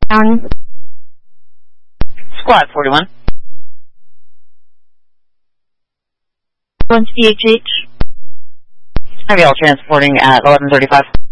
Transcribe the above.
County. Squad 41. Once DHH. Have you all transporting at 1135.